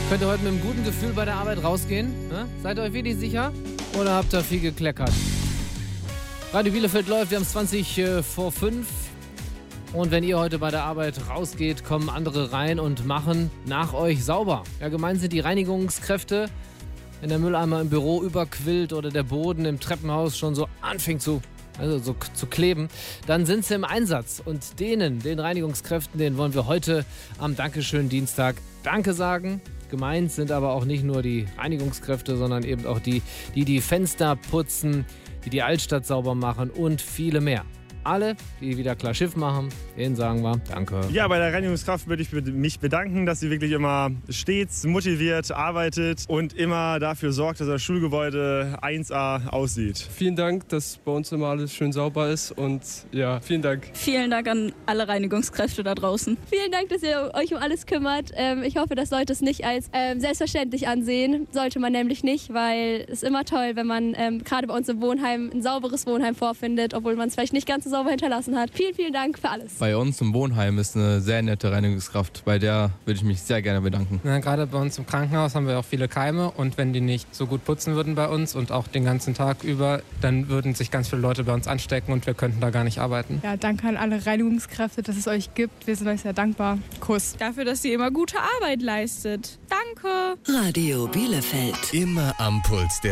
Könnt ihr heute mit einem guten Gefühl bei der Arbeit rausgehen? Ne? Seid ihr euch wirklich sicher? Oder habt ihr viel gekleckert? Radio Bielefeld läuft, wir haben es 20 vor 5. Und wenn ihr heute bei der Arbeit rausgeht, kommen andere rein und machen nach euch sauber. Ja, gemeint sind die Reinigungskräfte. Wenn der Mülleimer im Büro überquillt oder der Boden im Treppenhaus schon so anfängt zu kleben, dann sind sie im Einsatz. Und den Reinigungskräften, denen wollen wir heute am Dankeschön-Dienstag Danke sagen. Gemeint sind aber auch nicht nur die Reinigungskräfte, sondern eben auch die Fenster putzen, die Altstadt sauber machen und viele mehr. Alle, die wieder klar Schiff machen, denen sagen wir Danke. Ja, bei der Reinigungskraft würde ich mich bedanken, dass sie wirklich immer stets motiviert arbeitet und immer dafür sorgt, dass das Schulgebäude 1A aussieht. Vielen Dank, dass bei uns immer alles schön sauber ist und ja, vielen Dank. Vielen Dank an alle Reinigungskräfte da draußen. Vielen Dank, dass ihr euch um alles kümmert. Ich hoffe, dass Leute es nicht als selbstverständlich ansehen. Sollte man nämlich nicht, weil es immer toll, wenn man gerade bei uns im Wohnheim ein sauberes Wohnheim vorfindet, obwohl man es vielleicht nicht ganz so sauber hinterlassen hat. Vielen, vielen Dank für alles. Bei uns im Wohnheim ist eine sehr nette Reinigungskraft. Bei der würde ich mich sehr gerne bedanken. Ja, gerade bei uns im Krankenhaus haben wir auch viele Keime und wenn die nicht so gut putzen würden bei uns und auch den ganzen Tag über, dann würden sich ganz viele Leute bei uns anstecken und wir könnten da gar nicht arbeiten. Ja, danke an alle Reinigungskräfte, dass es euch gibt. Wir sind euch sehr dankbar. Kuss. Dafür, dass ihr immer gute Arbeit leistet. Danke. Radio Bielefeld. Immer am Puls der